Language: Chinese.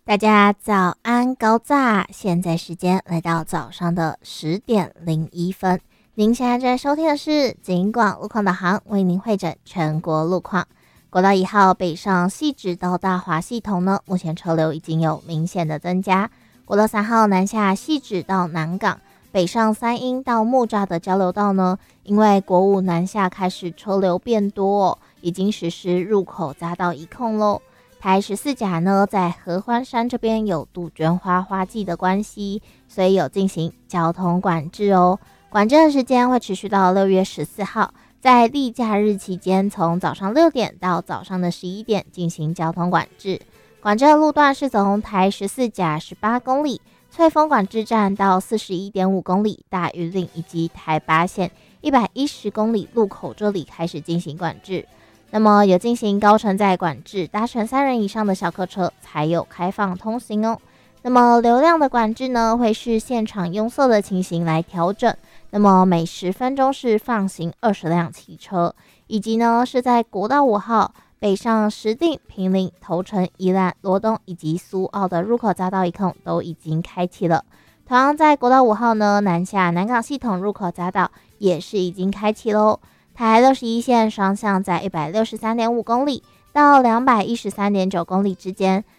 大家早安高炸，现在时间来到早上的10:01。您现在正在收听的是警广路况导航，为您会诊全国路况。国道1号北上汐止到大华系统呢，目前车流已经有明显的增加。国道3号南下汐止到南港，北上三鶯到木栅的交流道呢，因为国五南下开始车流变多已经实施入口匝道一控咯。台14甲呢，在合欢山这边有杜鹃花花季的关系，所以有进行交通管制哦。管制的时间会持续到6月14号，在例假日期间，从早上6点到早上的11点进行交通管制。管制的路段是从台14甲18公里、翠峰管制站到41.5公里、大屿岭以及台8线110公里路口这里开始进行管制。那么有进行高承载管制，搭乘3人以上的小客车才有开放通行哦。那么流量的管制呢，会视现场拥塞的情形来调整。那么每10分钟是放行20辆汽车，以及呢是在国道5号北上石碇、坪林、头城、宜兰、罗东以及苏澳的入口匝道一控都已经开启了。同样在国道5号呢，南下南港系统入口匝道也是已经开启喽。台61线双向在163.5公里到213.9公里之间，